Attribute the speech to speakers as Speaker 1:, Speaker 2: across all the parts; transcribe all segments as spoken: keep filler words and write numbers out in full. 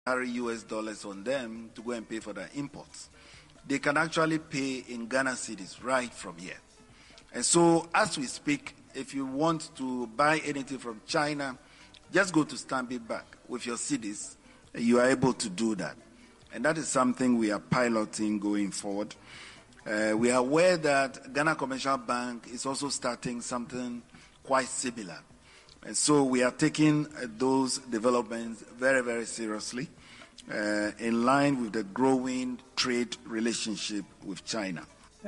Speaker 1: carry U S dollars on them to go and pay for their imports. They can actually pay in Ghana cedis right from here. And so as we speak, if you want to buy anything from China, just go to Stanbic Bank with your cedis. You are able to do that. And that is something we are piloting going forward. Uh, we are aware that Ghana Commercial Bank is also starting something quite similar. And so we are taking uh, those developments very, very seriously uh, in line with the growing trade relationship with China.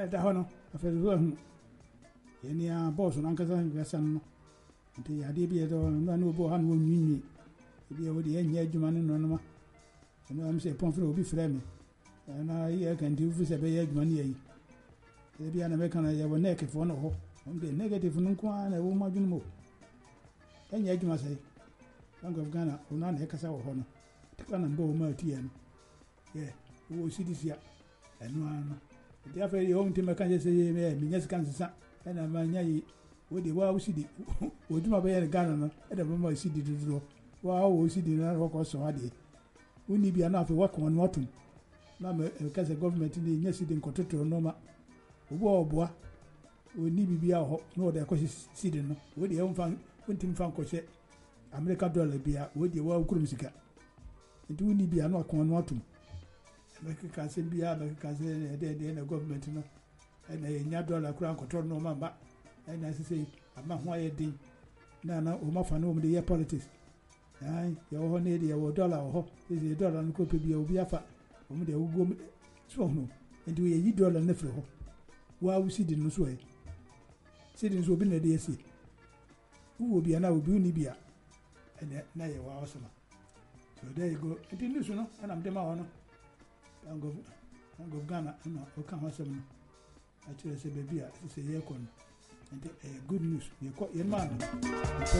Speaker 2: And I'm saying, Pomfrey will be frame. And I can do this a bay money. Maybe an American I have a neck if one of them. The negative Nunquan, a woman more. And yet you must say, Bank of Ghana, or not Hecasa or Honor. Take on and bow Martian. Yeah, we will see this year. And one. Therefore, your own team can say, Minas Kansas, and a man, with the wow city. Would you be a Ghana at a moment city to do? Wow, we see the rock also hard. We need be enough to work on what to. Now, because the government in the yes, in control to Noma. War boy, we need to be out, no, the causes sitting with the own fan, winting fan crochet. America dollar beer with the world cruisica. It will need be enough on what to. America can send be America say the government, you know, and a new dollar crown control no man back. And as I say, I'm not why a day. Now, now, Omafan over the year politics. Aye, your own idea or dollar or is a dollar and copy be a fat. From the Ugo Swono, and do a ye dollar and the floor. Why we sit in the way? Sittings will be a D S C. Who will be an hour Bunibia? And now you are awesome. So there you go. And in this, you know, and I'm the man. I'll go, I'll go Ghana, and I'll come awesome. I tell you, baby, it's a year con. And good news. You caught your man.